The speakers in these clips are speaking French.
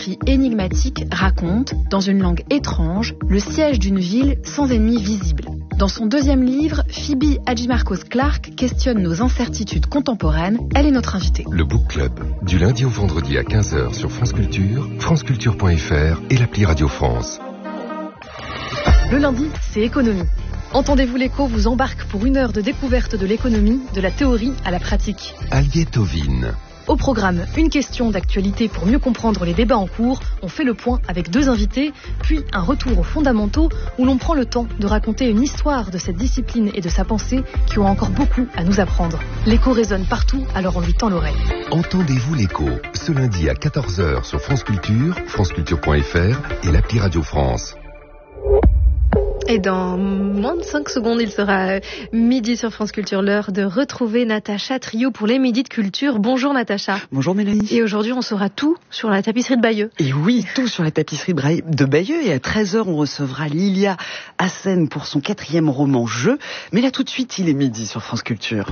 manuscrits énigmatiques raconte, dans une langue étrange, le siège d'une ville sans ennemi visible. Dans son deuxième livre, Phoebe Hadjimarkos-Clarke questionne nos incertitudes contemporaines. Elle est notre invitée. Le Book Club, du lundi au vendredi à 15h sur France Culture, franceculture.fr et l'appli Radio France. Le lundi, c'est économie. Entendez-vous l'écho vous embarque pour une heure de découverte de l'économie, de la théorie à la pratique. Aliétovine. Au programme, une question d'actualité pour mieux comprendre les débats en cours. On fait le point avec 2 invités, puis un retour aux fondamentaux où l'on prend le temps de raconter une histoire de cette discipline et de sa pensée qui ont encore beaucoup à nous apprendre. L'écho résonne partout, alors on lui tend l'oreille. Entendez-vous l'écho, ce lundi à 14h sur France Culture, franceculture.fr et l'appli Radio France. Et dans moins de 5 secondes, il sera midi sur France Culture, l'heure de retrouver Natacha Trio pour les Midis de Culture. Bonjour Natacha. Bonjour Mélanie. Et aujourd'hui, on saura tout sur la tapisserie de Bayeux. Et oui, tout sur la tapisserie de Bayeux. Et à 13h, on recevra Lilia Hassen pour son 4e roman Jeu. Mais là, tout de suite, il est midi sur France Culture.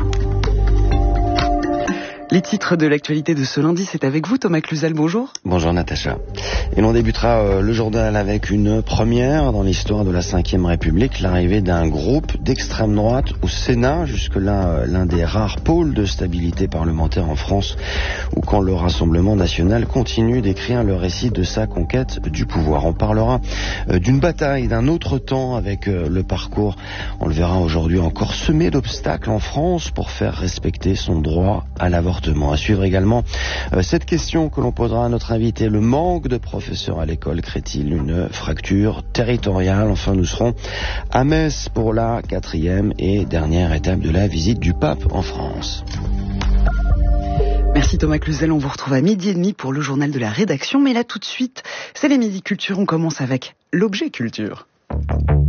Les titres de l'actualité de ce lundi, c'est avec vous Thomas Cluzel, bonjour. Bonjour Natacha. Et l'on débutera le journal avec une première dans l'histoire de la Ve République, l'arrivée d'un groupe d'extrême droite au Sénat, jusque-là l'un des rares pôles de stabilité parlementaire en France, où quand le Rassemblement national continue d'écrire le récit de sa conquête du pouvoir. On parlera d'une bataille d'un autre temps avec le parcours, on le verra aujourd'hui, encore semé d'obstacles en France pour faire respecter son droit à l'avortement. À suivre également cette question que l'on posera à notre invité. Le manque de professeurs à l'école crée-t-il une fracture territoriale? Enfin, nous serons à Metz pour la 4e et dernière étape de la visite du pape en France. Merci Thomas Cluzel, on vous retrouve à 12h30 pour le journal de la rédaction. Mais là tout de suite, c'est les Midi Culture, on commence avec l'objet culture.